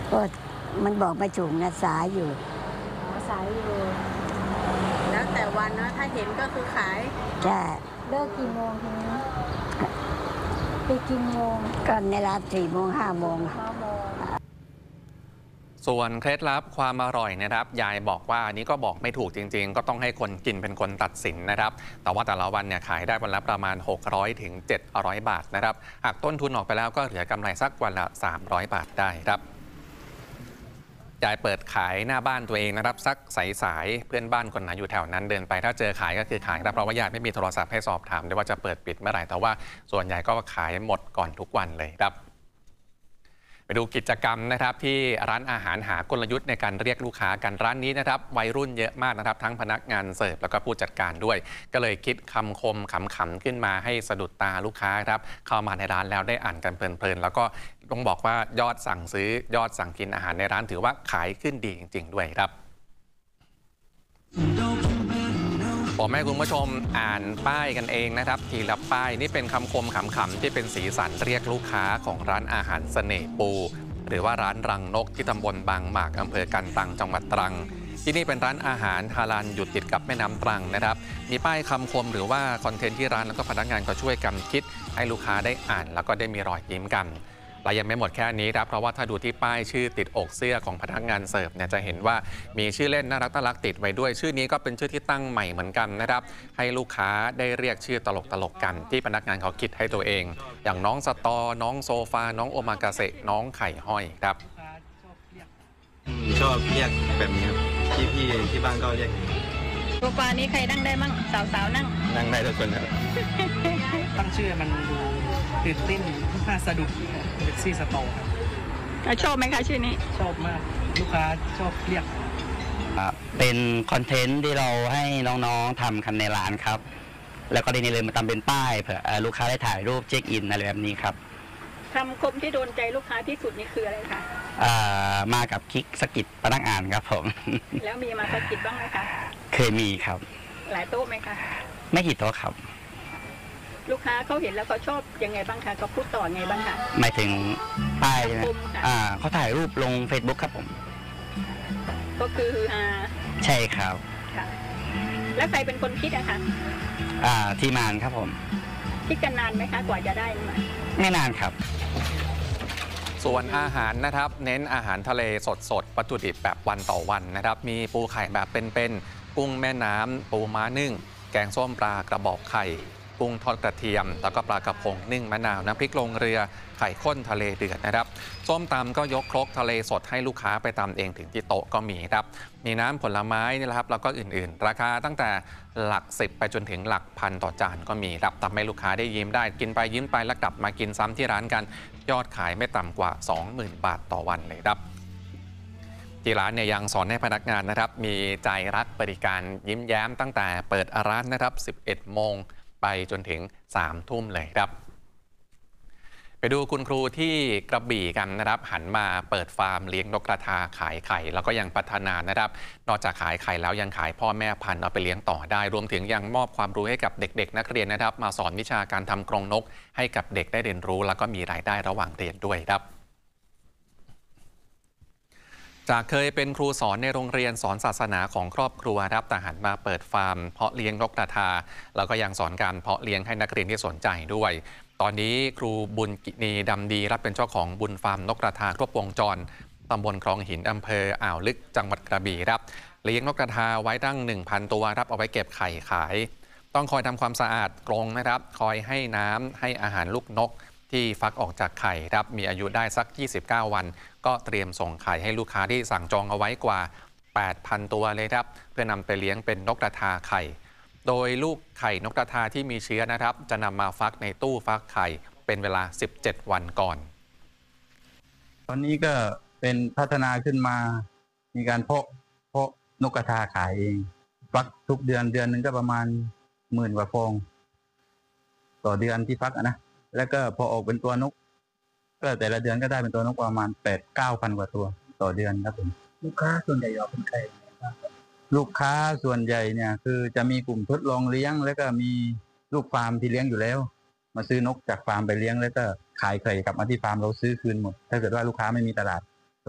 ก็มันบอกไม่ถูกนะสายอยู่สายอยู่แล้วแต่วันนะถ้าเห็นก็คือขายใช่เลิกกี่โมงทีนี้ไปกี่โมงก็ในร้าน4 โมง 5 โมงส่วนเคล็ดลับความอร่อยนะครับยายบอกว่านี้ก็บอกไม่ถูกจริงๆก็ต้องให้คนกินเป็นคนตัดสินนะครับแต่ว่าแต่ละวันเนี่ยขายได้วันละประมาณ600 ถึง 700 บาทนะครับหากต้นทุนออกไปแล้วก็เหลือกำไรสักวันละ300 บาทได้ครับยายเปิดขายหน้าบ้านตัวเองนะครับสักสายๆเพื่อนบ้านคนไหนอยู่แถวนั้นเดินไปถ้าเจอขายก็คือขายครับเพราะว่ายายไม่มีโทรศัพท์ให้สอบถามด้วยว่าจะเปิดปิดเมื่อไหร่แต่ว่าส่วนใหญ่ก็ขายหมดก่อนทุกวันเลยครับไปดูกิจกรรมนะครับที่ร้านอาหารหากลยุทธ์ในการเรียกลูกค้ากันร้านนี้นะครับวัยรุ่นเยอะมากนะครับทั้งพนักงานเสิร์ฟแล้วก็ผู้จัดการด้วยก็เลยคิดคำคมขำๆขึ้นมาให้สะดุดตาลูกค้าครับเข้ามาในร้านแล้วได้อ่านกันเพลินๆแล้วก็ต้องบอกว่ายอดสั่งซื้อยอดสั่งกินอาหารในร้านถือว่าขายขึ้นดีจริงๆด้วยครับผมให้คุณผู้ชมอ่านป้ายกันเองนะครับทีละป้ายนี่เป็นคำคมขำๆที่เป็นสีสันเรียกลูกค้าของร้านอาหารเสน่ห์ปูหรือว่าร้านรังนกที่ตำบลบางหมากอำเภอกันตังจังหวัดตรังที่นี่เป็นร้านอาหารฮาลาลอยู่ติดกับแม่น้ำตรังนะครับมีป้ายคำคมหรือว่าคอนเทนต์ที่ร้านแล้วก็พนักงานก็ช่วยกันคิดให้ลูกค้าได้อ่านแล้วก็ได้มีรอยยิ้มกันและยังไม่หมดแค่นี้ครับเพราะว่าถ้าดูที่ป้ายชื่อติดอกเสื้อของพนักงานเสิร์ฟเนี่ยจะเห็นว่ามีชื่อเล่นน่ารักติดไว้ด้วยชื่อนี้ก็เป็นชื่อที่ตั้งใหม่เหมือนกันนะครับให้ลูกค้าได้เรียกชื่อตลกกันที่พนักงานเขาคิดให้ตัวเองอย่างน้องสตอน้องโซฟาน้องโอมากาเสะน้องไข่ห้อยครับชอบเรียกแบบนี้ครับที่บ้านก็เรียกโซฟานี้ใครนั่งได้มั่งสาวๆนั่งได้ทุกคนครับตั้งชื่อมันดูตื่นเต้นน่าสะดุดเซ็กซี่สโตร์ครับชอบไหมคะชื่อนี้ชอบมากลูกค้าชอบเรียกเป็นคอนเทนต์ที่เราให้น้องๆทำกันในร้านครับแล้วก็เลยมาทำเป็นป้ายเผื่อลูกค้าได้ถ่ายรูปเช็คอินอะไรแบบนี้ครับคำคมที่โดนใจลูกค้าที่สุดนี่คืออะไรคะมากับคลิกสกิดพนักงานครับผมแล้วมีมาสกิดบ้างไหมคะเคยมีครับหลายโต๊ะไหมคะไม่กี่โต๊ะครับลูกค้าเขาเห็นแล้วเขาชอบยังไงบ้างคะเขาพูดต่อไงบ้างคะหมายถึงป้ายใช่ไหมเขาถ่ายรูปลง Facebook ครับผมก็คือใช่ครับค่ะแล้วใครเป็นคนคิดอะคะทีมงานครับผมคิดกันนานไหมคะกว่าจะได้มาไม่นานครับส่วนอาหารนะครับเน้นอาหารทะเลสดวัตถุดิบแบบวันต่อวันนะครับมีปูไข่แบบเป็นๆกุ้งแม่น้ำปูม้านึ่งแกงส้มปลากระบอกไข่กุ้งทอดกระเทียมแล้วก็ปลากระพงนึ่งมะนาวน้ำพริกลงเรือไข่ข้นทะเลเดือดนะครับส้มตำก็ยกครกทะเลสดให้ลูกค้าไปตำเองถึงที่โต๊ะก็มีครับมีน้ำผลไม้นี่แหละครับแล้วก็อื่นๆราคาตั้งแต่หลัก10ไปจนถึงหลักพันต่อจานก็มีครับทำให้ลูกค้าได้ยิ้มได้กินไปยิ้มไปแล้วกลับมากินซ้ำที่ร้านกันยอดขายไม่ต่ำกว่า 20,000 บาทต่อวันเลยครับที่ร้านเนี่ยยังสอนให้พนักงานนะครับมีใจรักบริการยิ้มแย้มตั้งแต่เปิดร้านนะครับ11 โมงไปจนถึง3 ทุ่มเลยครับไปดูคุณครูที่กระบี่กันนะครับหันมาเปิดฟาร์มเลี้ยงนกกระทาขายไข่แล้วก็ยังพัฒนานะครับนอกจากขายไข่แล้วยังขายพ่อแม่พันธุ์เอาไปเลี้ยงต่อได้รวมถึงยังมอบความรู้ให้กับเด็กๆนักเรียนนะครับมาสอนวิชาการทำกรงนกให้กับเด็กได้เรียนรู้แล้วก็มีรายได้ระหว่างเรียนด้วยครับจากเคยเป็นครูสอนในโรงเรียนสอนศาสนาของครอบครัวครับแต่หันมาเปิดฟาร์มเพาะเลี้ยงนกกระทาแล้วก็ยังสอนการเพาะเลี้ยงให้นักเรียนที่สนใจด้วยตอนนี้ครูบุญกินีดำดีรับเป็นเจ้าของบุญฟาร์มนกกระทาครบวงจรตำบลคลองหินอำเภออ่าวลึกจังหวัดกระบี่ครับเลี้ยงนกกระทาไว้ตั้ง 1,000 ตัวครับเอาไว้เก็บไข่ขายต้องคอยทำความสะอาดกรงนะครับคอยให้น้ำให้อาหารลูกนกที่ฟักออกจากไข่ครับมีอายุได้สัก29 วันก็เตรียมส่งไข่ให้ลูกค้าที่สั่งจองเอาไว้กว่า 8,000 ตัวเลยครับเพื่อนำไปเลี้ยงเป็นนกกระทาไข่โดยลูกไข่นกกระทาที่มีเชื้อนะครับจะนำมาฟักในตู้ฟักไข่เป็นเวลา17 วันก่อนตอนนี้ก็เป็นพัฒนาขึ้นมามีการเพาะนกกระทาขายเองฟักทุกเดือนนึงก็ประมาณ10,000 กว่าฟองต่อเดือนที่ฟักนะแล้วก็พอออกเป็นตัวนกก็แต่ละเดือนก็ได้เป็นตัวนกประมาณ 8-9,000 กว่าตัวต่อเดือนครับผมลูกค้าส่วนใหญ่เป็นใครลูกค้าส่วนใหญ่เนี่ยคือจะมีกลุ่มทดลองเลี้ยงแล้วก็มีลูกฟาร์มที่เลี้ยงอยู่แล้วมาซื้อนกจากฟาร์มไปเลี้ยงแล้วก็ขายไข่กลับมาที่ฟาร์มเราซื้อคืนหมดถ้าเกิดว่าลูกค้าไม่มีตลาด